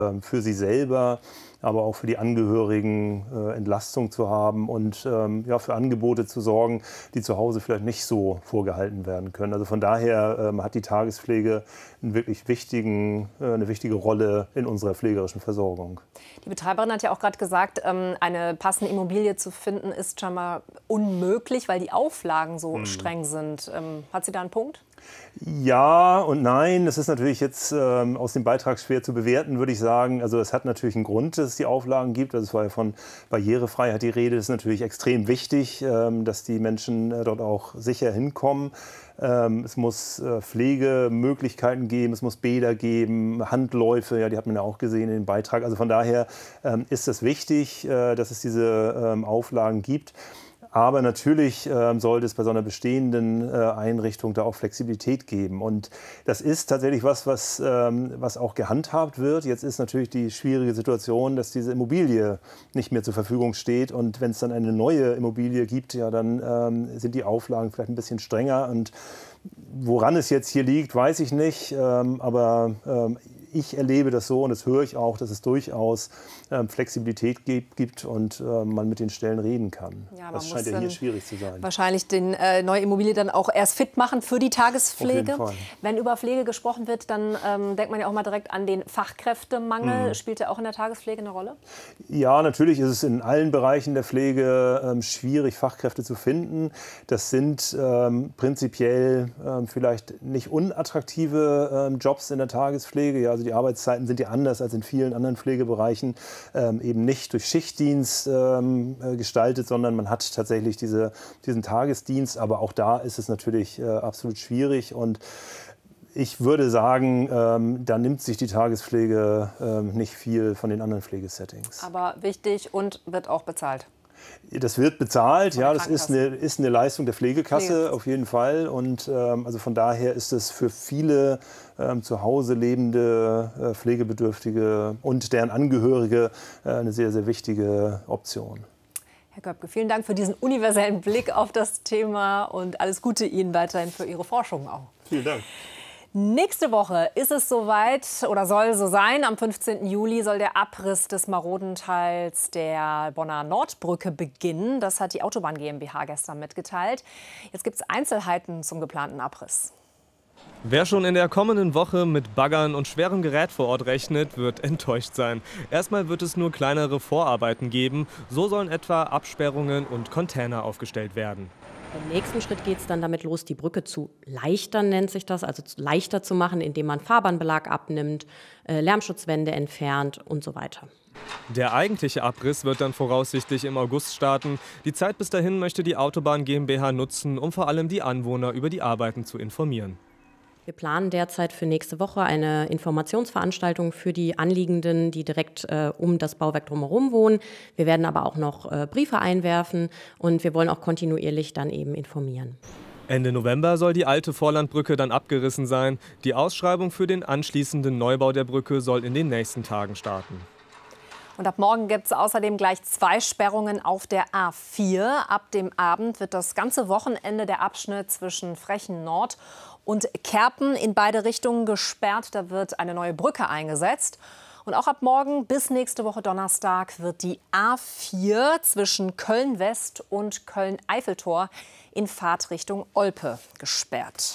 für sie selber, aber auch für die Angehörigen Entlastung zu haben und ja, für Angebote zu sorgen, die zu Hause vielleicht nicht so vorgehalten werden können. Also von daher hat die Tagespflege eine wichtige Rolle in unserer pflegerischen Versorgung. Die Betreiberin hat ja auch gerade gesagt, eine passende Immobilie zu finden ist schon mal unmöglich, weil die Auflagen so streng sind. Hat sie da einen Punkt? Ja und nein, das ist natürlich jetzt aus dem Beitrag schwer zu bewerten, würde ich sagen. Also es hat natürlich einen Grund, dass es die Auflagen gibt. Also es war ja von Barrierefreiheit die Rede. Das ist natürlich extrem wichtig, dass die Menschen dort auch sicher hinkommen. Es muss Pflegemöglichkeiten geben, es muss Bäder geben, Handläufe, ja, die hat man ja auch gesehen in dem Beitrag. Also von daher ist es wichtig, dass es diese Auflagen gibt. Aber natürlich sollte es bei so einer bestehenden Einrichtung da auch Flexibilität geben. Und das ist tatsächlich was auch gehandhabt wird. Jetzt ist natürlich die schwierige Situation, dass diese Immobilie nicht mehr zur Verfügung steht. Und wenn es dann eine neue Immobilie gibt, ja, dann sind die Auflagen vielleicht ein bisschen strenger. Und woran es jetzt hier liegt, weiß ich nicht. Aber ich erlebe das so und das höre ich auch, dass es durchaus Flexibilität gibt und man mit den Stellen reden kann. Ja, das scheint ja hier schwierig zu sein. Wahrscheinlich die neue Immobilie dann auch erst fit machen für die Tagespflege. Wenn über Pflege gesprochen wird, dann denkt man ja auch mal direkt an den Fachkräftemangel. Spielt der auch in der Tagespflege eine Rolle? Ja, natürlich ist es in allen Bereichen der Pflege schwierig, Fachkräfte zu finden. Das sind prinzipiell vielleicht nicht unattraktive Jobs in der Tagespflege. Ja, also die Arbeitszeiten sind ja anders als in vielen anderen Pflegebereichen, eben nicht durch Schichtdienst gestaltet, sondern man hat tatsächlich diesen Tagesdienst. Aber auch da ist es natürlich absolut schwierig. Und ich würde sagen, da nimmt sich die Tagespflege nicht viel von den anderen Pflegesettings. Aber wichtig und wird auch bezahlt. Das wird bezahlt, ja, das ist eine Leistung der Pflegekasse auf jeden Fall. Und also von daher ist es für viele zu Hause lebende Pflegebedürftige und deren Angehörige eine sehr, sehr wichtige Option. Herr Köpke, vielen Dank für diesen universellen Blick auf das Thema und alles Gute Ihnen weiterhin für Ihre Forschung auch. Vielen Dank. Nächste Woche ist es soweit oder soll so sein. Am 15. Juli soll der Abriss des maroden Teils der Bonner Nordbrücke beginnen. Das hat die Autobahn GmbH gestern mitgeteilt. Jetzt gibt es Einzelheiten zum geplanten Abriss. Wer schon in der kommenden Woche mit Baggern und schwerem Gerät vor Ort rechnet, wird enttäuscht sein. Erstmal wird es nur kleinere Vorarbeiten geben. So sollen etwa Absperrungen und Container aufgestellt werden. Im nächsten Schritt geht es dann damit los, die Brücke zu leichtern, nennt sich das, also leichter zu machen, indem man Fahrbahnbelag abnimmt, Lärmschutzwände entfernt und so weiter. Der eigentliche Abriss wird dann voraussichtlich im August starten. Die Zeit bis dahin möchte die Autobahn GmbH nutzen, um vor allem die Anwohner über die Arbeiten zu informieren. Wir planen derzeit für nächste Woche eine Informationsveranstaltung für die Anliegenden, die direkt um das Bauwerk drumherum wohnen. Wir werden aber auch noch Briefe einwerfen und wir wollen auch kontinuierlich dann eben informieren. Ende November soll die alte Vorlandbrücke dann abgerissen sein. Die Ausschreibung für den anschließenden Neubau der Brücke soll in den nächsten Tagen starten. Und ab morgen gibt es außerdem gleich 2 Sperrungen auf der A4. Ab dem Abend wird das ganze Wochenende der Abschnitt zwischen Frechen Nord und Kerpen in beide Richtungen gesperrt. Da wird eine neue Brücke eingesetzt. Und auch ab morgen bis nächste Woche Donnerstag wird die A4 zwischen Köln-West und Köln-Eiffeltor in Fahrtrichtung Olpe gesperrt.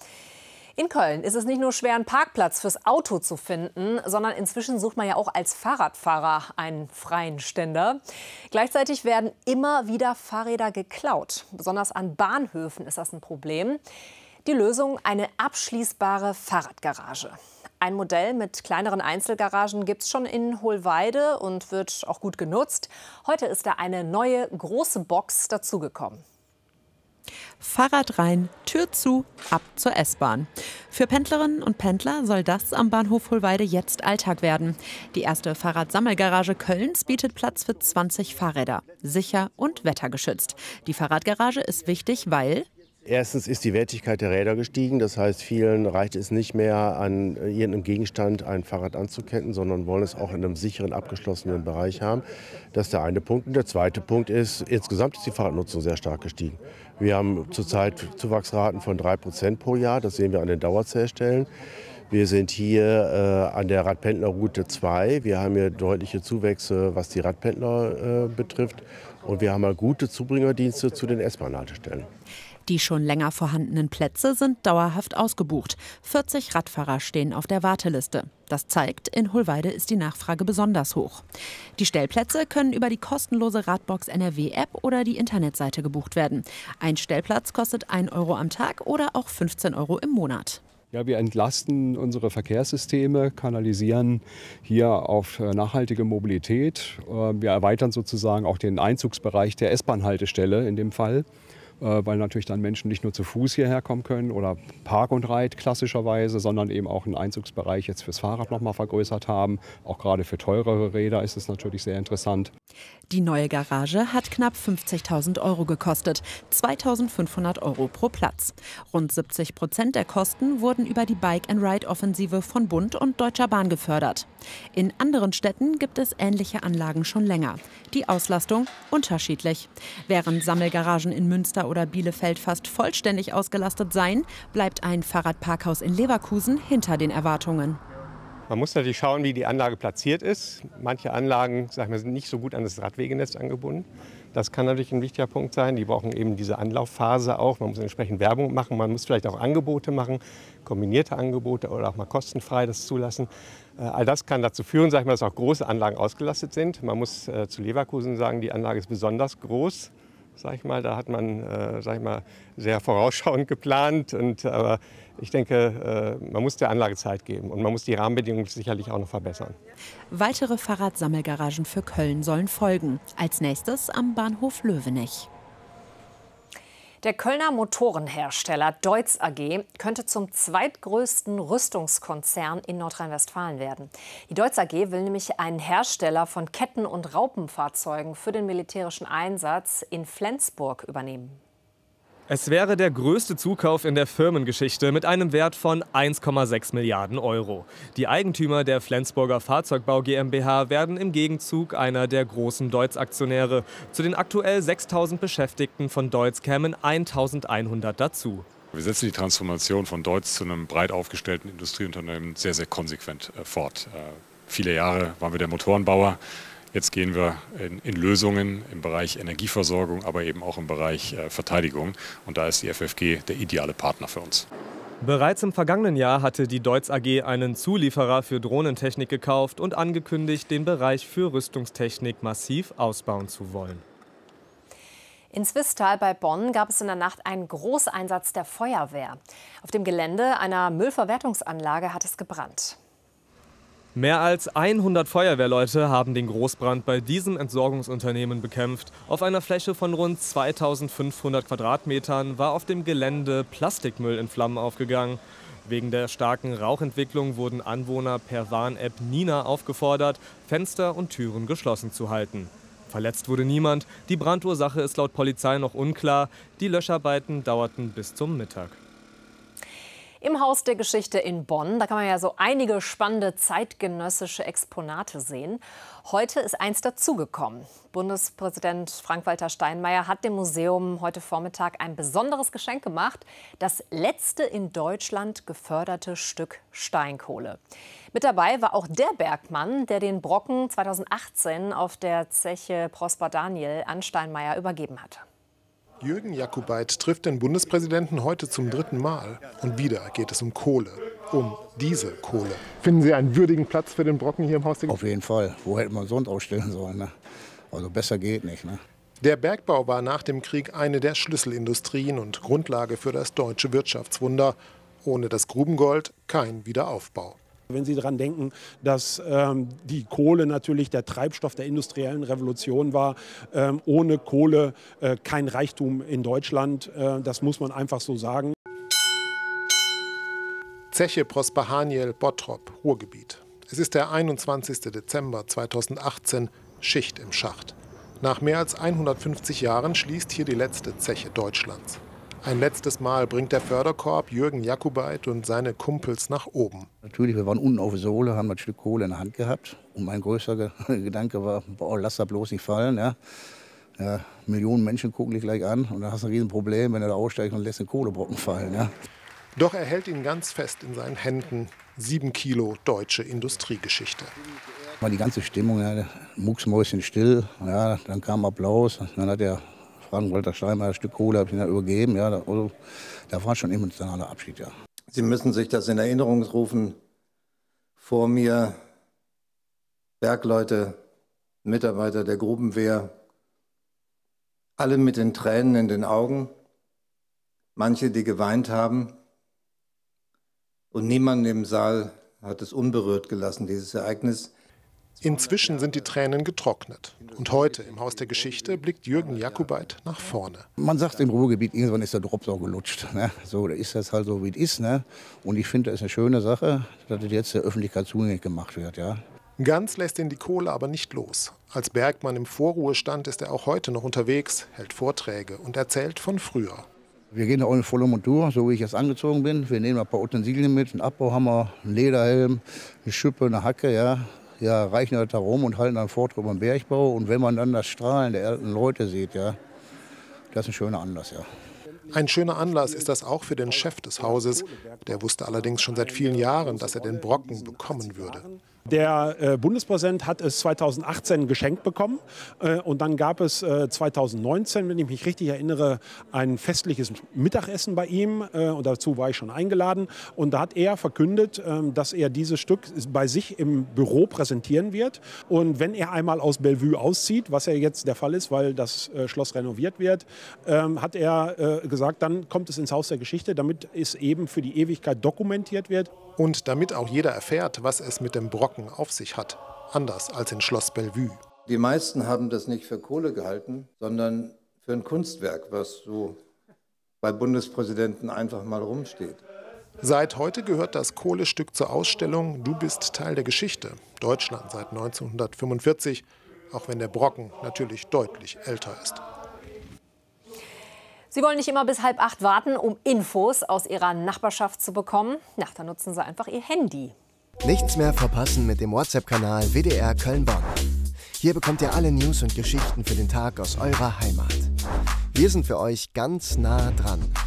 In Köln ist es nicht nur schwer, einen Parkplatz fürs Auto zu finden, sondern inzwischen sucht man ja auch als Fahrradfahrer einen freien Ständer. Gleichzeitig werden immer wieder Fahrräder geklaut. Besonders an Bahnhöfen ist das ein Problem. Die Lösung: eine abschließbare Fahrradgarage. Ein Modell mit kleineren Einzelgaragen gibt es schon in Hohlweide und wird auch gut genutzt. Heute ist da eine neue große Box dazugekommen. Fahrrad rein, Tür zu, ab zur S-Bahn. Für Pendlerinnen und Pendler soll das am Bahnhof Hohlweide jetzt Alltag werden. Die erste Fahrradsammelgarage Kölns bietet Platz für 20 Fahrräder. Sicher und wettergeschützt. Die Fahrradgarage ist wichtig, weil: Erstens ist die Wertigkeit der Räder gestiegen. Das heißt, vielen reicht es nicht mehr, an irgendeinem Gegenstand ein Fahrrad anzuketten, sondern wollen es auch in einem sicheren, abgeschlossenen Bereich haben. Das ist der eine Punkt. Und der zweite Punkt ist, insgesamt ist die Fahrradnutzung sehr stark gestiegen. Wir haben zurzeit Zuwachsraten von 3% pro Jahr. Das sehen wir an den Dauerzählstellen. Wir sind hier an der Radpendlerroute 2. Wir haben hier deutliche Zuwächse, was die Radpendler betrifft. Und wir haben mal gute Zubringerdienste zu den S-Bahn-Haltestellen. Die schon länger vorhandenen Plätze sind dauerhaft ausgebucht. 40 Radfahrer stehen auf der Warteliste. Das zeigt, in Hohlweide ist die Nachfrage besonders hoch. Die Stellplätze können über die kostenlose Radbox NRW-App oder die Internetseite gebucht werden. Ein Stellplatz kostet 1 Euro am Tag oder auch 15 Euro im Monat. Ja, wir entlasten unsere Verkehrssysteme, kanalisieren hier auf nachhaltige Mobilität. Wir erweitern sozusagen auch den Einzugsbereich der S-Bahn-Haltestelle in dem Fall, weil natürlich dann Menschen nicht nur zu Fuß hierher kommen können oder Park und Ride klassischerweise, sondern eben auch einen Einzugsbereich jetzt fürs Fahrrad noch mal vergrößert haben. Auch gerade für teurere Räder ist es natürlich sehr interessant. Die neue Garage hat knapp 50.000 Euro gekostet, 2.500 Euro pro Platz. Rund 70% der Kosten wurden über die Bike-and-Ride-Offensive von Bund und Deutscher Bahn gefördert. In anderen Städten gibt es ähnliche Anlagen schon länger. Die Auslastung unterschiedlich. Während Sammelgaragen in Münster oder Bielefeld fast vollständig ausgelastet seien, bleibt ein Fahrradparkhaus in Leverkusen hinter den Erwartungen. Man muss natürlich schauen, wie die Anlage platziert ist. Manche Anlagen, sind nicht so gut an das Radwegenetz angebunden. Das kann natürlich ein wichtiger Punkt sein. Die brauchen eben diese Anlaufphase auch. Man muss entsprechend Werbung machen. Man muss vielleicht auch Angebote machen, kombinierte Angebote oder auch mal kostenfrei das zulassen. All das kann dazu führen, dass auch große Anlagen ausgelastet sind. Man muss zu Leverkusen sagen, die Anlage ist besonders groß. Da hat man sehr vorausschauend geplant. Aber ich denke, man muss der Anlage Zeit geben und man muss die Rahmenbedingungen sicherlich auch noch verbessern. Weitere Fahrradsammelgaragen für Köln sollen folgen. Als nächstes am Bahnhof Löwenich. Der Kölner Motorenhersteller Deutz AG könnte zum zweitgrößten Rüstungskonzern in Nordrhein-Westfalen werden. Die Deutz AG will nämlich einen Hersteller von Ketten- und Raupenfahrzeugen für den militärischen Einsatz in Flensburg übernehmen. Es wäre der größte Zukauf in der Firmengeschichte mit einem Wert von 1,6 Milliarden Euro. Die Eigentümer der Flensburger Fahrzeugbau GmbH werden im Gegenzug einer der großen Deutz-Aktionäre. Zu den aktuell 6.000 Beschäftigten von Deutz kämen 1.100 dazu. Wir setzen die Transformation von Deutz zu einem breit aufgestellten Industrieunternehmen sehr, sehr konsequent fort. Viele Jahre waren wir der Motorenbauer. Jetzt gehen wir in Lösungen im Bereich Energieversorgung, aber eben auch im Bereich Verteidigung. Und da ist die FFG der ideale Partner für uns. Bereits im vergangenen Jahr hatte die Deutz AG einen Zulieferer für Drohnentechnik gekauft und angekündigt, den Bereich für Rüstungstechnik massiv ausbauen zu wollen. In Zwistal bei Bonn gab es in der Nacht einen Großeinsatz der Feuerwehr. Auf dem Gelände einer Müllverwertungsanlage hat es gebrannt. Mehr als 100 Feuerwehrleute haben den Großbrand bei diesem Entsorgungsunternehmen bekämpft. Auf einer Fläche von rund 2500 Quadratmetern war auf dem Gelände Plastikmüll in Flammen aufgegangen. Wegen der starken Rauchentwicklung wurden Anwohner per Warn-App Nina aufgefordert, Fenster und Türen geschlossen zu halten. Verletzt wurde niemand. Die Brandursache ist laut Polizei noch unklar. Die Löscharbeiten dauerten bis zum Mittag. Im Haus der Geschichte in Bonn, da kann man ja so einige spannende zeitgenössische Exponate sehen. Heute ist eins dazugekommen. Bundespräsident Frank-Walter Steinmeier hat dem Museum heute Vormittag ein besonderes Geschenk gemacht. Das letzte in Deutschland geförderte Stück Steinkohle. Mit dabei war auch der Bergmann, der den Brocken 2018 auf der Zeche Prosper Daniel an Steinmeier übergeben hatte. Jürgen Jakubait trifft den Bundespräsidenten heute zum 3. Mal. Und wieder geht es um Kohle. Um diese Kohle. Finden Sie einen würdigen Platz für den Brocken hier im Haus? Auf jeden Fall. Wo hätte man sonst ausstellen sollen? Ne? Also besser geht nicht. Ne? Der Bergbau war nach dem Krieg eine der Schlüsselindustrien und Grundlage für das deutsche Wirtschaftswunder. Ohne das Grubengold kein Wiederaufbau. Wenn Sie daran denken, dass die Kohle natürlich der Treibstoff der industriellen Revolution war, ohne Kohle kein Reichtum in Deutschland, das muss man einfach so sagen. Zeche Prosper Haniel, Bottrop, Ruhrgebiet. Es ist der 21. Dezember 2018, Schicht im Schacht. Nach mehr als 150 Jahren schließt hier die letzte Zeche Deutschlands. Ein letztes Mal bringt der Förderkorb Jürgen Jakubait und seine Kumpels nach oben. Natürlich, wir waren unten auf der Sohle, haben ein Stück Kohle in der Hand gehabt. Und mein größter Gedanke war, boah, lass das bloß nicht fallen. Ja. Ja, Millionen Menschen gucken dich gleich an und dann hast du ein Riesenproblem, wenn du da aussteigst und lässt den Kohlebrocken fallen. Ja. Doch er hält ihn ganz fest in seinen Händen. 7 Kilo deutsche Industriegeschichte. War die ganze Stimmung, ja, mucksmäuschen still, ja, dann kam Applaus, dann hat der Frank-Walter Steinmeier ein Stück Kohle habe ich ihn übergeben, ja, da war schon emotionaler Abschied, ja. Sie müssen sich das in Erinnerung rufen. Vor mir Bergleute, Mitarbeiter der Grubenwehr, alle mit den Tränen in den Augen, manche, die geweint haben. Und niemand im Saal hat es unberührt gelassen, dieses Ereignis. Inzwischen sind die Tränen getrocknet. Und heute im Haus der Geschichte blickt Jürgen Jakubait nach vorne. Man sagt im Ruhrgebiet, irgendwann ist der Drops auch gelutscht. Ne? So, da ist das halt so, wie es ist. Ne? Und ich finde, das ist eine schöne Sache, dass das jetzt der Öffentlichkeit zugänglich gemacht wird. Ja? Ganz lässt ihn die Kohle aber nicht los. Als Bergmann im Vorruhestand ist er auch heute noch unterwegs, hält Vorträge und erzählt von früher. Wir gehen auch in voller Montur, so wie ich jetzt angezogen bin. Wir nehmen ein paar Utensilien mit, einen Abbauhammer, einen Lederhelm, eine Schippe, eine Hacke. Ja, reichen halt da rum und halten einen Vortrag über den Bergbau. Und wenn man dann das Strahlen der alten Leute sieht, ja, das ist ein schöner Anlass, ja. Ein schöner Anlass ist das auch für den Chef des Hauses. Der wusste allerdings schon seit vielen Jahren, dass er den Brocken bekommen würde. Der Bundespräsident hat es 2018 geschenkt bekommen und dann gab es 2019, wenn ich mich richtig erinnere, ein festliches Mittagessen bei ihm und dazu war ich schon eingeladen und da hat er verkündet, dass er dieses Stück bei sich im Büro präsentieren wird und wenn er einmal aus Bellevue auszieht, was ja jetzt der Fall ist, weil das Schloss renoviert wird, hat er gesagt, dann kommt es ins Haus der Geschichte, damit es eben für die Ewigkeit dokumentiert wird. Und damit auch jeder erfährt, was es mit dem Brocken auf sich hat. Anders als in Schloss Bellevue. Die meisten haben das nicht für Kohle gehalten, sondern für ein Kunstwerk, was so bei Bundespräsidenten einfach mal rumsteht. Seit heute gehört das Kohlestück zur Ausstellung Du bist Teil der Geschichte. Deutschland seit 1945, auch wenn der Brocken natürlich deutlich älter ist. Sie wollen nicht immer bis 7:30 warten, um Infos aus Ihrer Nachbarschaft zu bekommen? Na, dann nutzen Sie einfach Ihr Handy. Nichts mehr verpassen mit dem WhatsApp-Kanal WDR Köln-Bonn. Hier bekommt ihr alle News und Geschichten für den Tag aus eurer Heimat. Wir sind für euch ganz nah dran.